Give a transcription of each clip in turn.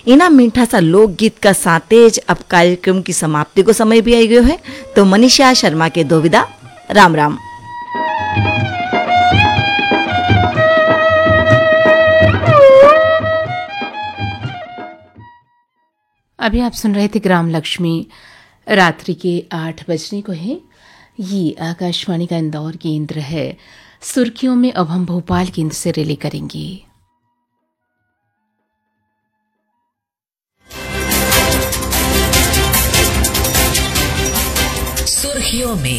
इना मीठा सा लोकगीत का सातेज अब कार्यक्रम की समाप्ति को समय भी आई गयो है। तो मनीषा शर्मा के दो विदा, राम राम। अभी आप सुन रहे थे ग्राम लक्ष्मी। रात्रि के 8 बजने को है। ये आकाशवाणी का इंदौर केंद्र है। सुर्खियों में अब हम भोपाल केंद्र से रिले करेंगे। सुर्खियों में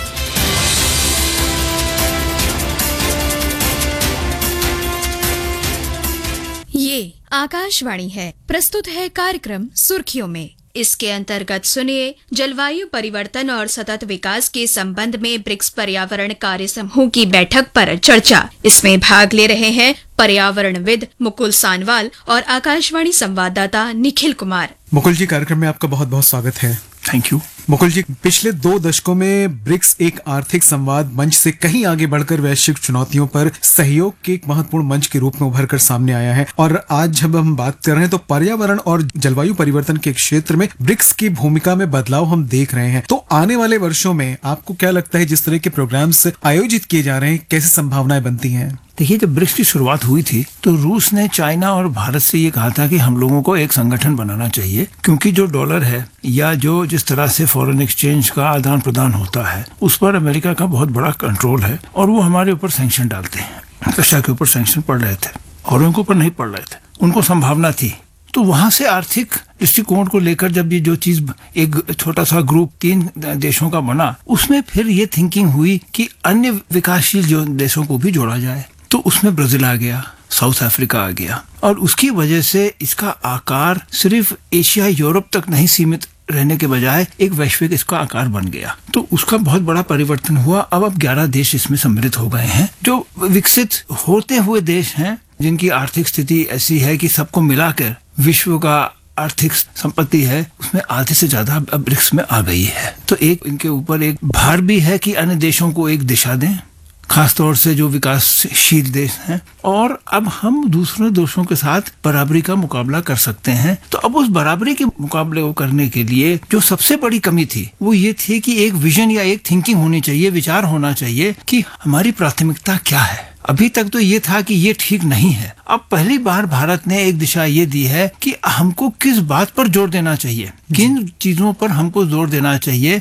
ये आकाशवाणी है। प्रस्तुत है कार्यक्रम सुर्खियों में। इसके अंतर्गत सुनिए जलवायु परिवर्तन और सतत विकास के संबंध में ब्रिक्स पर्यावरण कार्य समूह की बैठक पर चर्चा। इसमें भाग ले रहे हैं पर्यावरणविद मुकुल सानवाल और आकाशवाणी संवाददाता निखिल कुमार। मुकुल जी, कार्यक्रम में आपका बहुत बहुत स्वागत है। Thank you. मुकुल जी, पिछले 2 दशकों में ब्रिक्स एक आर्थिक संवाद मंच से कहीं आगे बढ़कर वैश्विक चुनौतियों पर सहयोग के एक महत्वपूर्ण मंच के रूप में उभर कर सामने आया है। और आज जब हम बात कर रहे हैं तो पर्यावरण और जलवायु परिवर्तन के क्षेत्र में ब्रिक्स की भूमिका में बदलाव हम देख रहे हैं। तो आने वाले वर्षों में आपको क्या लगता है, जिस तरह के प्रोग्राम्स आयोजित किए जा रहे हैं, कैसी संभावनाएं बनती हैं? देखिए, जब ब्रिक्स की शुरुआत हुई थी तो रूस ने चाइना और भारत से ये कहा था कि हम लोगों को एक संगठन बनाना चाहिए, क्योंकि जो डॉलर है या जो जिस तरह से फॉरेन एक्सचेंज का आदान प्रदान होता है उस पर अमेरिका का बहुत बड़ा कंट्रोल है और वो हमारे ऊपर सैंक्शन डालते हैं। रशिया के ऊपर सैंक्शन पड़ रहे थे और उनके ऊपर नहीं पड़ रहे थे, उनको संभावना थी। तो वहां से आर्थिक दृष्टिकोण को लेकर जब ये जो चीज एक छोटा सा ग्रुप 3 देशों का बना, उसमें फिर ये थिंकिंग हुई कि अन्य विकासशील जो देशों को भी जोड़ा जाए। तो उसमें ब्राजील आ गया, साउथ अफ्रीका आ गया और उसकी वजह से इसका आकार सिर्फ एशिया यूरोप तक नहीं सीमित रहने के बजाय एक वैश्विक इसका आकार बन गया। तो उसका बहुत बड़ा परिवर्तन हुआ। अब 11 देश इसमें सम्मिलित हो गए हैं, जो विकसित होते हुए देश हैं, जिनकी आर्थिक स्थिति ऐसी है कि सबको मिलाकर विश्व का आर्थिक संपत्ति है उसमें आधे से ज्यादा अब ब्रिक्स में आ गई है। तो एक इनके ऊपर एक भार भी है कि अन्य देशों को एक दिशा दें, खासतौर से जो विकासशील देश हैं, और अब हम दूसरे देशों के साथ बराबरी का मुकाबला कर सकते हैं। तो अब उस बराबरी के मुकाबले को करने के लिए जो सबसे बड़ी कमी थी वो ये थी कि एक विजन या एक थिंकिंग होनी चाहिए, विचार होना चाहिए कि हमारी प्राथमिकता क्या है। अभी तक तो ये था कि ये ठीक नहीं है। अब पहली बार भारत ने एक दिशा ये दी है कि हमको किस बात पर जोर देना चाहिए, किन चीजों पर हमको जोर देना चाहिए।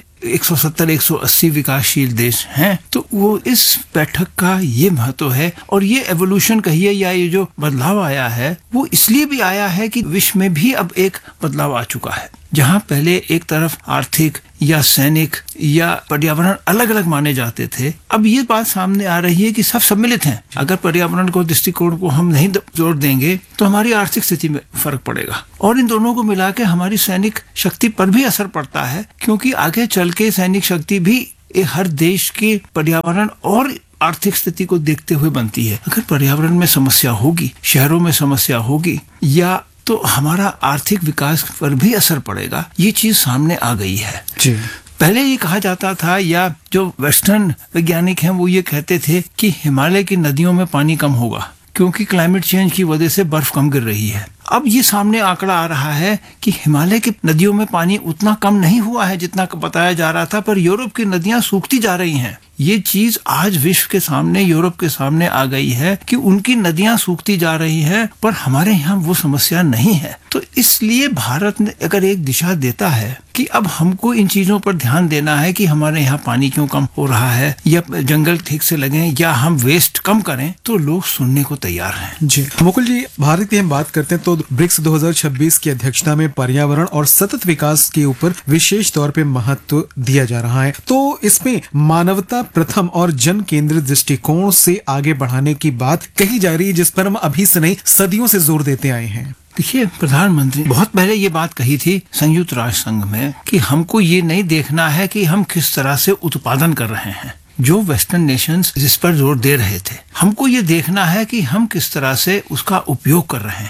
170-180 विकासशील देश हैं, तो वो इस बैठक का ये महत्व है। और ये एवोल्यूशन कहिए या ये जो बदलाव आया है वो इसलिए भी आया है कि विश्व में भी अब एक बदलाव आ चुका है। जहां पहले एक तरफ आर्थिक या सैनिक या पर्यावरण अलग अलग माने जाते थे, अब ये बात सामने आ रही है कि सब सम्मिलित हैं। अगर पर्यावरण को दृष्टिकोण को हम नहीं जोड़ देंगे तो हमारी आर्थिक स्थिति में फर्क पड़ेगा और इन दोनों को मिला के हमारी सैनिक शक्ति पर भी असर पड़ता है, क्योंकि आगे चल के सैनिक शक्ति भी हर देश की पर्यावरण और आर्थिक स्थिति को देखते हुए बनती है। अगर पर्यावरण में समस्या होगी, शहरों में समस्या होगी, या तो हमारा आर्थिक विकास पर भी असर पड़ेगा। ये चीज सामने आ गई है जी। पहले ये कहा जाता था, या जो वेस्टर्न वैज्ञानिक हैं वो ये कहते थे कि हिमालय की नदियों में पानी कम होगा क्योंकि क्लाइमेट चेंज की वजह से बर्फ कम गिर रही है। अब ये सामने आंकड़ा आ रहा है कि हिमालय की नदियों में पानी उतना कम नहीं हुआ है जितना बताया जा रहा था, पर यूरोप की नदियां सूखती जा रही हैं। ये चीज आज विश्व के सामने, यूरोप के सामने आ गई है कि उनकी नदियां सूखती जा रही है, पर हमारे यहाँ वो समस्या नहीं है। तो इसलिए भारत ने अगर एक दिशा देता है कि अब हमको इन चीजों पर ध्यान देना है कि हमारे यहाँ पानी क्यों कम हो रहा है, या जंगल ठीक से लगे, या हम वेस्ट कम करें, तो लोग सुनने को तैयार हैं। जी मुकुल जी, भारत की हम बात करते हैं तो ब्रिक्स 2026 की अध्यक्षता में पर्यावरण और सतत विकास के ऊपर विशेष तौर पे महत्व दिया जा रहा है। तो इसमें मानवता प्रथम और जन केंद्रित दृष्टिकोण से आगे बढ़ाने की बात कही जा रही है, जिस पर हम अभी से नहीं सदियों से जोर देते आए हैं। देखिए, प्रधानमंत्री बहुत पहले ये बात कही थी संयुक्त राष्ट्र संघ में कि हमको ये नहीं देखना है कि हम किस तरह से उत्पादन कर रहे हैं, जो वेस्टर्न नेशंस जिस पर जोर दे रहे थे। हमको ये देखना है कि हम किस तरह से उसका उपयोग कर रहे हैं।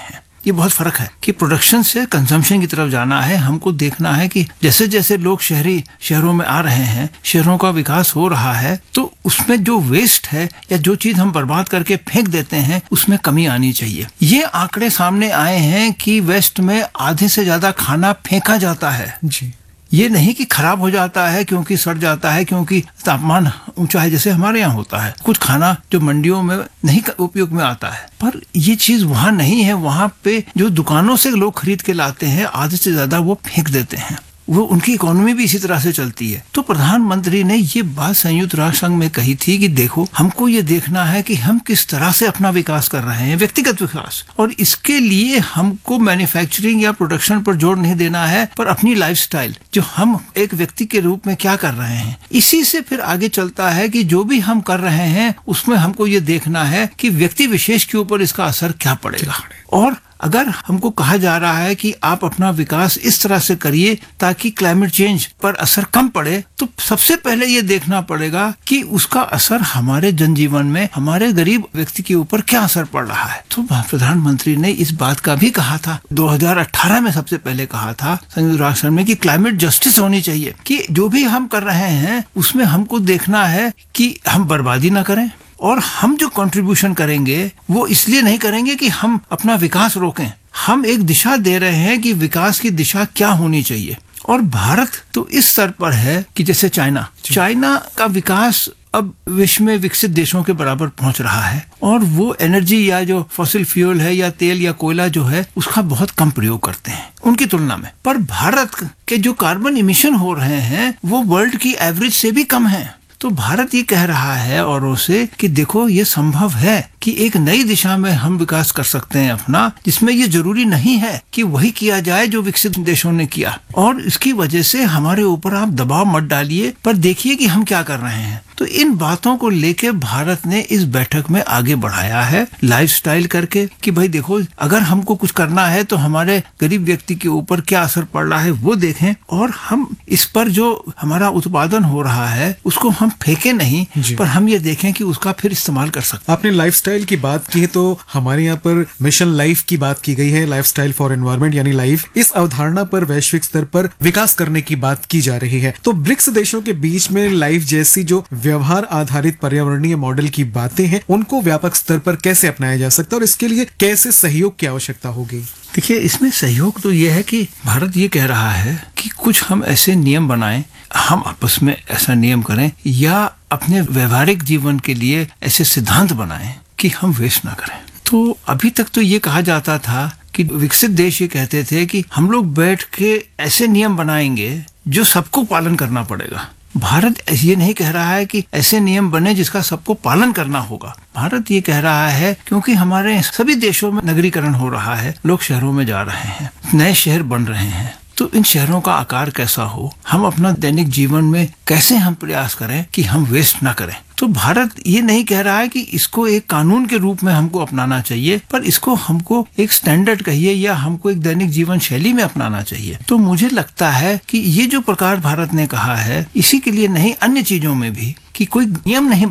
ये बहुत फर्क है कि प्रोडक्शन से कंजम्पशन की तरफ जाना है। हमको देखना है कि जैसे जैसे लोग शहरों में आ रहे हैं, शहरों का विकास हो रहा है, तो उसमें जो वेस्ट है या जो चीज हम बर्बाद करके फेंक देते हैं उसमें कमी आनी चाहिए। ये आंकड़े सामने आए हैं कि वेस्ट में आधे से ज्यादा खाना फेंका जाता है जी। ये नहीं कि खराब हो जाता है क्योंकि सड़ जाता है, क्योंकि तापमान ऊंचा है जैसे हमारे यहाँ होता है। कुछ खाना जो मंडियों में नहीं उपयोग में आता है, पर ये चीज वहां नहीं है। वहां पे जो दुकानों से लोग खरीद के लाते हैं आधे से ज्यादा वो फेंक देते हैं। वो उनकी इकोनॉमी भी इसी तरह से चलती है। तो प्रधानमंत्री ने ये बात संयुक्त राष्ट्र संघ में कही थी कि देखो, हमको ये देखना है कि हम किस तरह से अपना विकास कर रहे हैं, व्यक्तिगत विकास, और इसके लिए हमको मैन्युफैक्चरिंग या प्रोडक्शन पर जोर नहीं देना है, पर अपनी लाइफस्टाइल, जो हम एक व्यक्ति के रूप में क्या कर रहे हैं, इसी से फिर आगे चलता है कि जो भी हम कर रहे हैं उसमें हमको ये देखना है कि व्यक्ति विशेष के ऊपर इसका असर क्या पड़ेगा। और अगर हमको कहा जा रहा है कि आप अपना विकास इस तरह से करिए ताकि क्लाइमेट चेंज पर असर कम पड़े, तो सबसे पहले ये देखना पड़ेगा कि उसका असर हमारे जनजीवन में, हमारे गरीब व्यक्ति के ऊपर क्या असर पड़ रहा है। तो प्रधानमंत्री ने इस बात का भी कहा था, 2018 में सबसे पहले कहा था संयुक्त राष्ट्र में, कि क्लाइमेट जस्टिस होनी चाहिए, कि जो भी हम कर रहे हैं उसमें हमको देखना है कि हम बर्बादी ना करें, और हम जो कंट्रीब्यूशन करेंगे वो इसलिए नहीं करेंगे कि हम अपना विकास रोकें। हम एक दिशा दे रहे हैं कि विकास की दिशा क्या होनी चाहिए। और भारत तो इस स्तर पर है कि जैसे चाइना का विकास अब विश्व में विकसित देशों के बराबर पहुंच रहा है, और वो एनर्जी या जो फॉसिल फ्यूल है या तेल या कोयला जो है उसका बहुत कम प्रयोग करते हैं उनकी तुलना में। पर भारत के जो कार्बन इमिशन हो रहे हैं वो वर्ल्ड की एवरेज से भी कम है। तो भारत ये कह रहा है औरों से कि देखो, ये संभव है कि एक नई दिशा में हम विकास कर सकते हैं अपना, जिसमें ये जरूरी नहीं है कि वही किया जाए जो विकसित देशों ने किया। और इसकी वजह से हमारे ऊपर आप दबाव मत डालिए, पर देखिए कि हम क्या कर रहे हैं। तो इन बातों को लेके भारत ने इस बैठक में आगे बढ़ाया है, लाइफस्टाइल करके, कि भाई देखो, अगर हमको कुछ करना है तो हमारे गरीब व्यक्ति के ऊपर क्या असर पड़ रहा है वो देखें, और हम इस पर जो हमारा उत्पादन हो रहा है उसको हम फेंके नहीं, पर हम ये देखें कि उसका फिर इस्तेमाल कर सकते। आपने लाइफस्टाइल की बात की है, तो हमारे यहाँ पर मिशन लाइफ की बात की गई है, लाइफस्टाइल फॉर एनवायरनमेंट यानी लाइफ। इस अवधारणा पर वैश्विक स्तर पर विकास करने की बात की जा रही है। तो ब्रिक्स देशों के बीच में लाइफ जैसी जो व्यवहार आधारित पर्यावरणीय मॉडल की बातें हैं उनको व्यापक स्तर पर कैसे अपनाया जा सकता है, और इसके लिए कैसे सहयोग की आवश्यकता होगी? देखिए, इसमें सहयोग तो ये है कि भारत ये कह रहा है कि कुछ हम ऐसे नियम बनाएं, हम आपस में ऐसा नियम करें, या अपने व्यवहारिक जीवन के लिए ऐसे सिद्धांत बनाएं कि हम वेस्ट ना करें। तो अभी तक तो ये कहा जाता था कि विकसित देश ये कहते थे कि हम लोग बैठ के ऐसे नियम बनाएंगे जो सबको पालन करना पड़ेगा। भारत ये नहीं कह रहा है कि ऐसे नियम बने जिसका सबको पालन करना होगा। भारत ये कह रहा है क्योंकि हमारे सभी देशों में नगरीकरण हो रहा है, लोग शहरों में जा रहे हैं, नए शहर बन रहे हैं, तो इन शहरों का आकार कैसा हो, हम अपना दैनिक जीवन में कैसे हम प्रयास करें कि हम वेस्ट ना करें। तो भारत ये नहीं कह रहा है कि इसको एक कानून के रूप में हमको अपनाना चाहिए, पर इसको हमको एक स्टैंडर्ड कहिए या हमको एक दैनिक जीवन शैली में अपनाना चाहिए। तो मुझे लगता है कि ये जो प्रकार भारत ने कहा है, इसी के लिए नहीं, अन्य चीजों में भी, कि कोई नियम नहीं